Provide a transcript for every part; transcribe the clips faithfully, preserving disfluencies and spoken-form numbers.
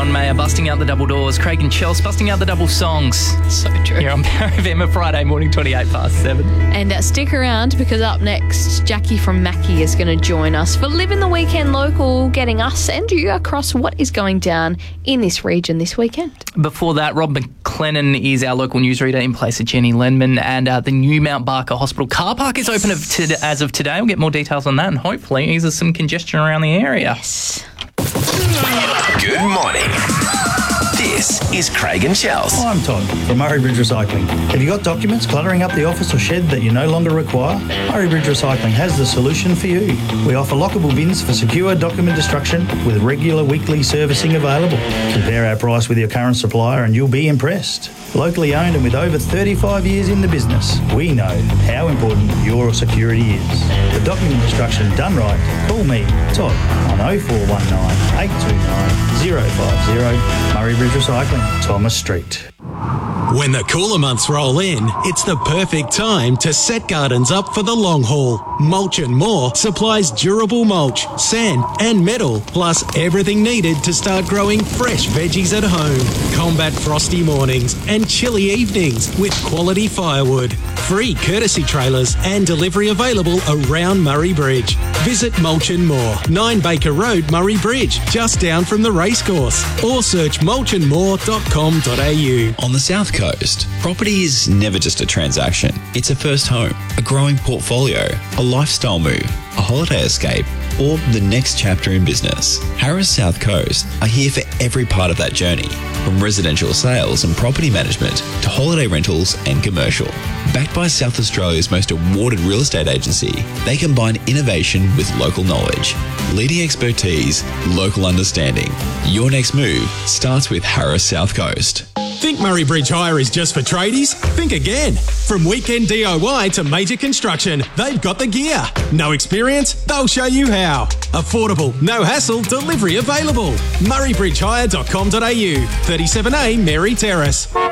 John Mayer busting out the double doors. Craig and Chels busting out the double songs. So true. Here on Power F M, a Friday morning, twenty-eight past seven. And uh, stick around, because up next, Jackie from Mackie is going to join us for Living the Weekend Local, getting us and you across what is going down in this region this weekend. Before that, Rob McLennan is our local newsreader in place of Jenny Lenman, and uh, the new Mount Barker Hospital car park is open of to- as of today. We'll get more details on that, and hopefully eases some congestion around the area. Yes. Good morning. This is Craig and Chels. Hi, I'm Todd from Murray Bridge Recycling. Have you got documents cluttering up the office or shed that you no longer require? Murray Bridge Recycling has the solution for you. We offer lockable bins for secure document destruction with regular weekly servicing available. Compare our price with your current supplier and you'll be impressed. Locally owned and with over thirty-five years in the business, we know how important your security is. For document destruction done right, call me, Todd, on oh four one nine, eight two nine, oh five oh. Murray Bridge Recycling, Thomas Street. When the cooler months roll in, it's the perfect time to set gardens up for the long haul. Mulch and More supplies durable mulch, sand and metal, plus everything needed to start growing fresh veggies at home. Combat frosty mornings and chilly evenings with quality firewood. Free courtesy trailers and delivery available around Murray Bridge. Visit Mulch and More, nine Baker Road, Murray Bridge, just down from the racecourse, or search mulch and more dot com dot a u. On the South Coast, property is never just a transaction. It's a first home, a growing portfolio, a lifestyle move, a holiday escape, or the next chapter in business. Harris South Coast are here for every part of that journey, from residential sales and property management to holiday rentals and commercial. Backed by South Australia's most awarded real estate agency, they combine innovation with local knowledge, leading expertise, local understanding. Your next move starts with Harris South Coast. Think Murray Bridge Hire is just for tradies? Think again. From weekend D I Y to major construction, they've got the gear. No experience? They'll show you how. Affordable, no hassle, delivery available. murray bridge hire dot com dot a u, thirty-seven A Mary Terrace. Power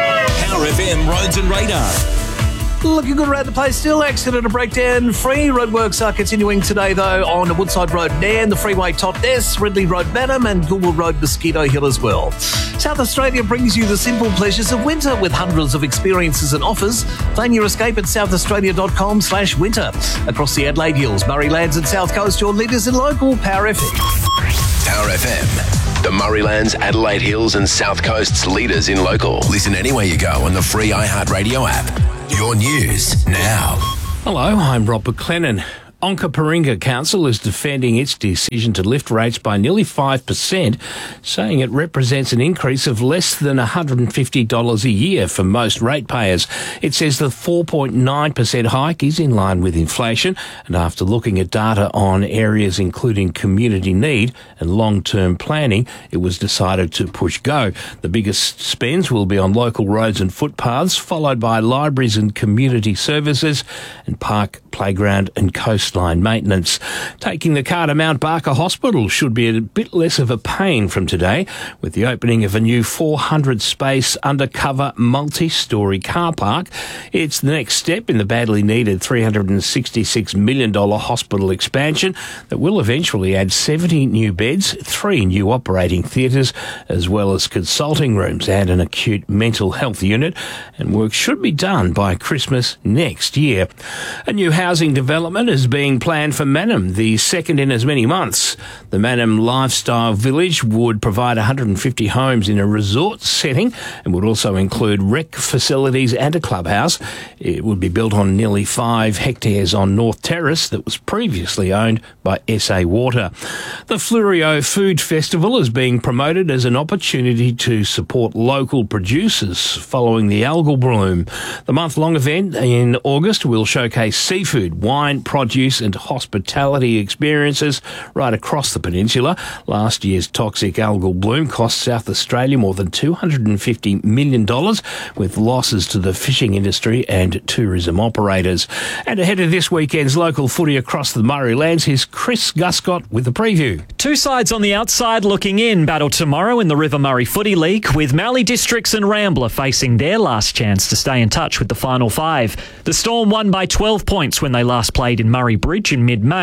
F M Roads and Radar. Looking good around the place still. Accident and breakdown free. Roadworks are continuing today, though, on Woodside Road, Nairn, the Freeway Totnes, Ridley Road, Banham, and Goulburn Road, Mosquito Hill as well. South Australia brings you the simple pleasures of winter with hundreds of experiences and offers. Plan your escape at south australia dot com slash winter. Across the Adelaide Hills, Murray Lands and South Coast, your leaders in local Power F M. Power F M. The Murraylands, Adelaide Hills and South Coast's leaders in local. Listen anywhere you go on the free iHeartRadio app. Your news now. Hello, I'm Rob McLennan. Onkaparinga Council is defending its decision to lift rates by nearly five percent, saying it represents an increase of less than one hundred fifty dollars a year for most ratepayers. It says the four point nine percent hike is in line with inflation, and after looking at data on areas including community need and long-term planning, it was decided to push go. The biggest spends will be on local roads and footpaths, followed by libraries and community services, and park, playground and coastline maintenance. Taking the car to Mount Barker Hospital should be a bit less of a pain from today, with the opening of a new four hundred space undercover multi-storey car park. It's the next step in the badly needed three hundred sixty-six million dollars hospital expansion that will eventually add seventy new beds, three new operating theatres, as well as consulting rooms and an acute mental health unit, and work should be done by Christmas next year. A new housing development is being planned for Mannum, the second in as many months. The Mannum Lifestyle Village would provide one hundred fifty homes in a resort setting and would also include rec facilities and a clubhouse. It would be built on nearly five hectares on North Terrace that was previously owned by S A Water. The Flurio Food Festival is being promoted as an opportunity to support local producers following the algal bloom. The month-long event in August will showcase seafood, wine, produce and hospitality experiences right across the peninsula. Last year's toxic algal bloom cost South Australia more than two hundred fifty million dollars, with losses to the fishing industry and tourism operators. And ahead of this weekend's local footy across the Murraylands, here's Chris Guscott with the preview. Two sides on the outside looking in battle tomorrow in the River Murray Footy League, with Mallee Districts and Rambler facing their last chance to stay in touch with the final five. The Storm won by twelve points when they last played in Murray Bridge in mid-May,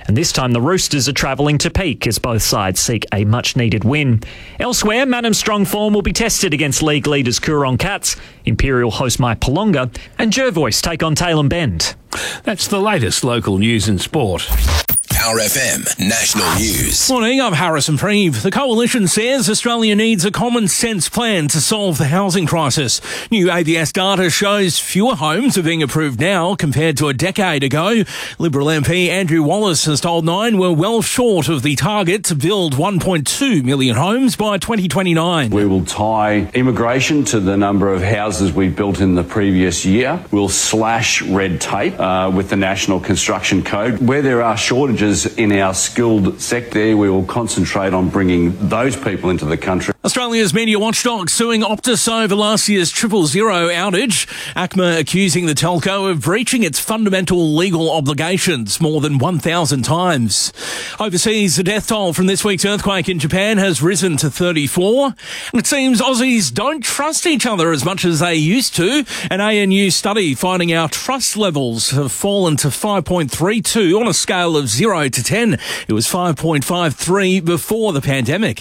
And this time the Roosters are travelling to Peak as both sides seek a much-needed win. Elsewhere, Mannum's strong form will be tested against league leaders Coorong Cats, Imperial host Maipolonga, and Jervois take on Tailem Bend. That's the latest local news and sport. Power F M National News. Morning, I'm Harrison Preeve. The Coalition says Australia needs a common sense plan to solve the housing crisis. New A B S data shows fewer homes are being approved now compared to a decade ago. Liberal M P Andrew Wallace has told Nine we're well short of the target to build one point two million homes by twenty twenty-nine. We will tie immigration to the number of houses we built in the previous year. We'll slash red tape uh, with the National Construction Code. Where there are shortages in our skilled sector, we will concentrate on bringing those people into the country. Australia's media watchdog suing Optus over last year's triple zero outage. ACMA accusing the telco of breaching its fundamental legal obligations more than one thousand times. Overseas, the death toll from this week's earthquake in Japan has risen to thirty-four. And it seems Aussies don't trust each other as much as they used to. An A N U study finding our trust levels have fallen to five point three two on a scale of zero to ten. It was five point five three before the pandemic.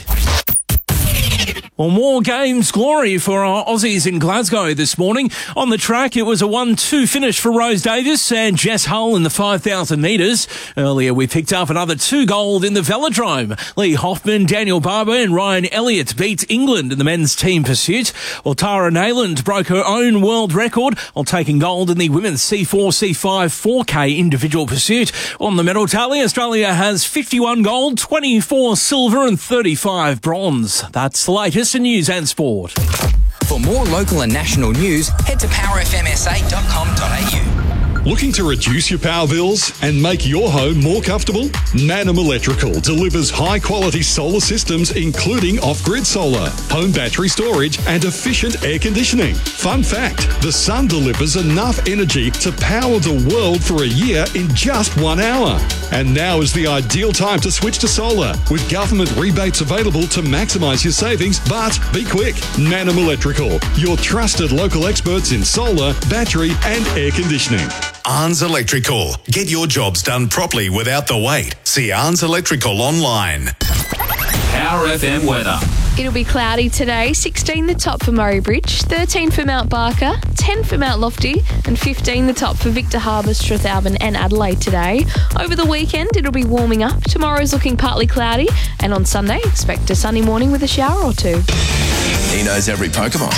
Well, more games glory for our Aussies in Glasgow this morning. On the track, it was a one two finish for Rose Davis and Jess Hull in the five thousand metres. Earlier, we picked up another two gold in the velodrome. Lee Hoffman, Daniel Barber and Ryan Elliott beat England in the men's team pursuit, while Tara Nayland broke her own world record while taking gold in the women's C four C five four K individual pursuit. On the medal tally, Australia has fifty-one gold, twenty-four silver and thirty-five bronze. That's the latest in news and sport. For more local and national news, head to power f m s a dot com dot a u. Looking to reduce your power bills and make your home more comfortable? Mannum Electrical delivers high-quality solar systems including off-grid solar, home battery storage and efficient air conditioning. Fun fact, the sun delivers enough energy to power the world for a year in just one hour. And now is the ideal time to switch to solar, with government rebates available to maximise your savings. But be quick, Mannum Electrical, your trusted local experts in solar, battery and air conditioning. Arns Electrical. Get your jobs done properly without the wait. See Arns Electrical online. Power F M weather. It'll be cloudy today, sixteen the top for Murray Bridge, thirteen for Mount Barker, ten for Mount Lofty and fifteen the top for Victor Harbour, Strathalbyn and Adelaide today. Over the weekend, it'll be warming up. Tomorrow's looking partly cloudy and on Sunday, expect a sunny morning with a shower or two. He knows every Pokemon.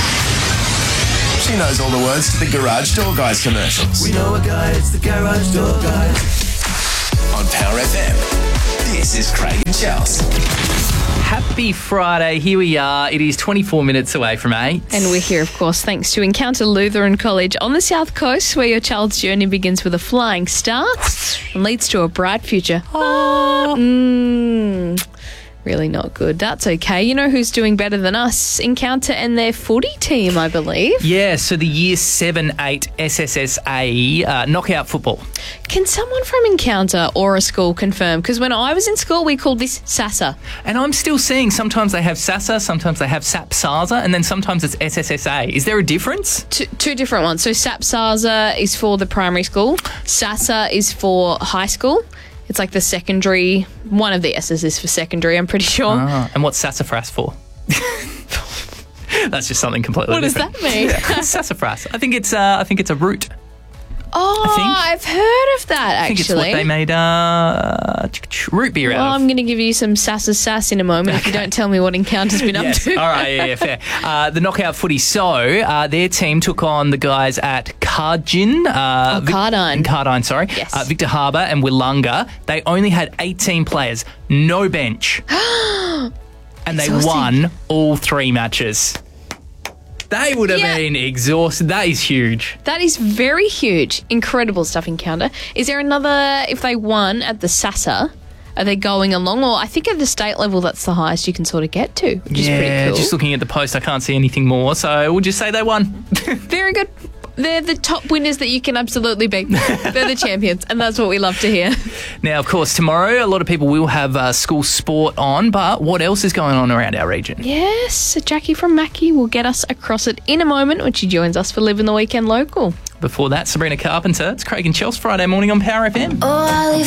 She knows all the words to the Garage Door Guys commercials. We know a guy, it's the Garage Door Guys. On Power F M, this is Craig and Chels. Happy Friday. Here we are. It is twenty-four minutes away from eight. And we're here, of course, thanks to Encounter Lutheran College on the South Coast, where your child's journey begins with a flying start and leads to a bright future. Oh, mm, really not good. That's okay. You know who's doing better than us? Encounter and their footy team, I believe. Yeah, so the Year seven eight S S S A uh, knockout football. Can someone from Encounter or a school confirm? Because when I was in school, we called this SASA. And I'm still seeing sometimes they have SASA, sometimes they have SAP-SASA, and then sometimes it's S S S A. Is there a difference? Two, two different ones. So SAP-SASA is for the primary school. SASA is for high school. It's like the secondary, one of the S's is for secondary, I'm pretty sure. Ah, and what's sassafras for? That's just something completely what different. What does that mean? Yeah, sassafras. I think it's uh, I think it's a root. Oh, I think. I've heard of that, actually. I think it's what they made uh, root beer well, out of. I'm going to give you some Sasa sass in a moment okay. if you don't tell me what Encounter's been yes. up to. All right, yeah, yeah fair. Uh, the knockout footy. So uh, their team took on the guys at Cardin. Uh, oh, Cardine. Vic- Cardine, sorry. Yes. Uh, Victor Harbour and Willunga. They only had eighteen players, no bench. And they Exhausting. won all three matches. They would have yeah. been exhausted. That is huge. That is very huge. Incredible stuff, Encounter. Is there another, if they won at the SASA, are they going along? Or I think at the state level, that's the highest you can sort of get to, which yeah, is pretty cool. Just looking at the post, I can't see anything more. So we'll just say they won. Very good. They're the top winners that you can absolutely beat. They're the champions, and that's what we love to hear. Now, of course, tomorrow, a lot of people will have uh, school sport on, but what else is going on around our region? Yes, so Jackie from Mackie will get us across it in a moment when she joins us for Live in the Weekend Local. Before that, Sabrina Carpenter. It's Craig and Chels Friday morning on Power F M. Oh, I leave